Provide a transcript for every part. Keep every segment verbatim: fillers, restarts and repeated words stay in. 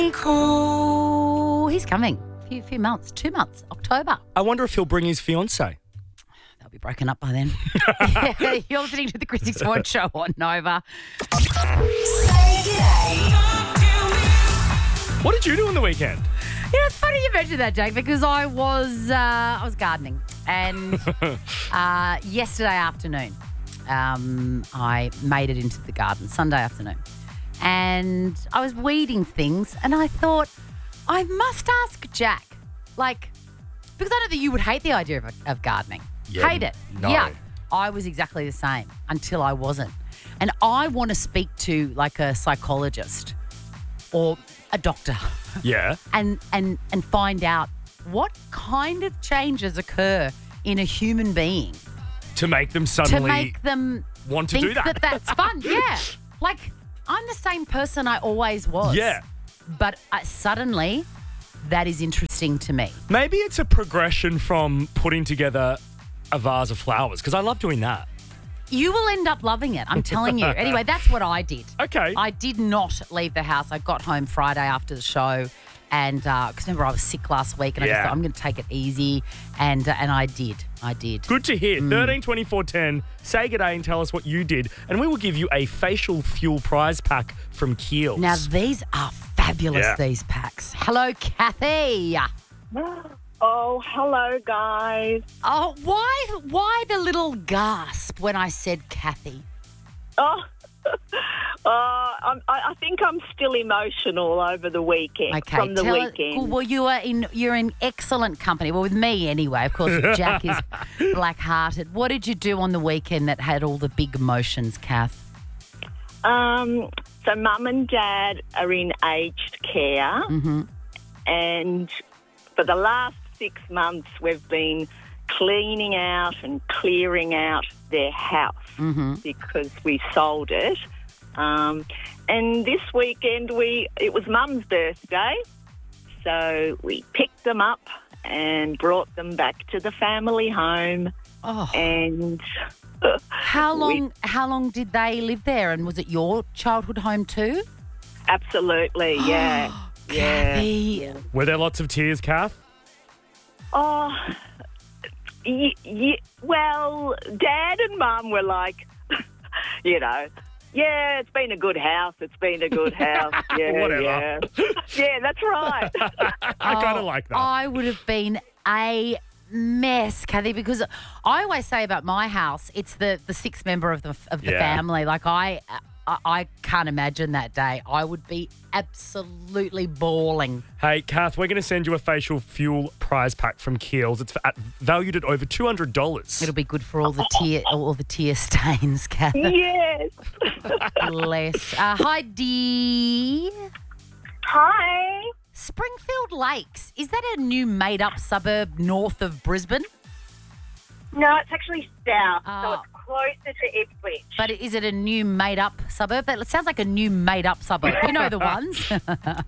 Cool. He's coming. A few, few months, two months, October. I wonder if he'll bring his fiancée. They'll be broken up by then. You're listening to the Chrissy Swan Show on Nova. What did you do on the weekend? You know, it's funny you mentioned that, Jake, because I was uh, I was gardening, and uh, yesterday afternoon um, I made it into the garden. Sunday afternoon, and I was weeding things, and I thought I must ask Jack, like, because I know that you would hate the idea of, of gardening, Yeah, hate it, no. Yuck. I was exactly the same until I wasn't, and I want to speak to like a psychologist or a doctor. Yeah. And, and and find out what kind of changes occur in a human being To make them to suddenly make them want to think do that. that that's fun. Yeah. Like, I'm the same person I always was. Yeah. But I, suddenly, that is interesting to me. Maybe it's a progression from putting together a vase of flowers, because I love doing that. You will end up loving it, I'm telling you. Anyway, that's what I did. Okay. I did not leave the house. I got home Friday after the show, and because remember I was sick last week, and I just Yeah. thought I'm going to take it easy, and uh, and I did. I did. Good to hear. Mm. thirteen twenty-four ten. Say good day and tell us what you did, and we will give you a facial fuel prize pack from Kiehl's. Now these are fabulous. Yeah. These packs. Hello, Kathy. Oh, hello, guys. Oh, why why the little gasp when I said Kathy? Oh, uh, I'm, I, I think I'm still emotional over the weekend. Okay, from the tell it- weekend. cool, well, you are in you're in excellent company. Well, with me anyway. Of course, Jack is black-hearted. What did you do on the weekend that had all the big emotions, Kath? Um, so, Mum and Dad are in aged care, Mm-hmm. and for the last six months, we've been cleaning out and clearing out their house Mm-hmm. because we sold it. Um, and this weekend, we it was Mum's birthday, so we picked them up and brought them back to the family home. Oh, And how we- long? How long did they live there? And was it your childhood home too? absolutely, yeah, yeah. Kathy. Were there lots of tears, Kath? Oh, y- y- well, Dad and Mum were like, you know, yeah, it's been a good house. It's been a good house. Yeah, Whatever. yeah, yeah. That's right. I kind Oh, of like that. I would have been a mess, Kathy, because I always say about my house, it's the, the sixth member of the of the Yeah. family. Like I, I, I can't imagine that day. I would be absolutely bawling. Hey, Kath, we're going to send you a facial fuel prize pack from Kiehl's. It's at, valued at over two hundred dollars. It'll be good for all the tear, all the tear stains, Kath. Yes. Bless. Uh, hi, Dee. Hi. Springfield Lakes. Is that a new made-up suburb north of Brisbane? No, it's actually south, Oh. so it's closer to Ipswich. But is it a new made-up suburb? That sounds like a new made-up suburb. You know the ones. Are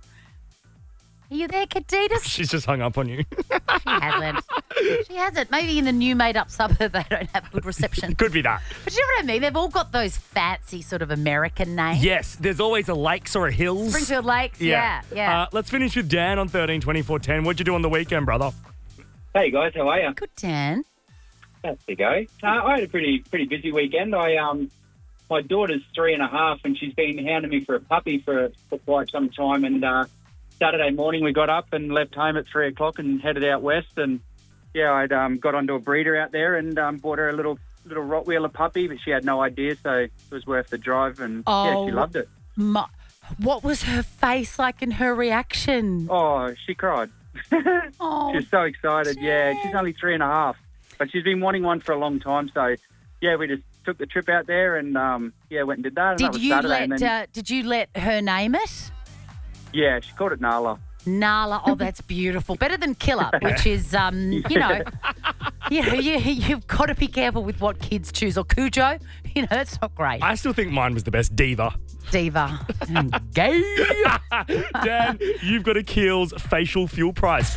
you there, Kadidas? She's just hung up on you. She hasn't. She hasn't. Maybe in the new made-up suburb they don't have good reception. Could be that. But you know what I mean? They've all got those fancy sort of American names. Yes, there's always a lakes or a hills. Springfield Lakes, yeah, yeah. Uh, let's finish with Dan on thirteen twenty-four ten. What'd you do on the weekend, brother? Hey guys, how are you? Good, Dan. That's the go. Uh, I had a pretty pretty busy weekend. I um, my daughter's three and a half, and she's been hounding me for a puppy for, for quite some time. And uh, Saturday morning, we got up and left home at three o'clock and headed out west. And yeah, I'd um, got onto a breeder out there and um, bought her a little little Rottweiler puppy, but she had no idea, so it was worth the drive. And yeah, Oh. she loved it. My, what was her face like and her reaction? Oh, she cried. Oh, She's so excited. Yeah, she's only three and a half, but she's been wanting one for a long time. So, yeah, we just took the trip out there and um, yeah, went and did that. And that did was you Saturday. let and then, uh, Did you let her name it? yeah, she called it Nala. Nala. Oh, that's beautiful. Better than Killer, which is, um, you know, you know, you, you've got to be careful with what kids choose. Or Cujo, you know, that's not great. I still think mine was the best, Diva. Diva. Gay. Dan, you've got a Kiehl's facial fuel prize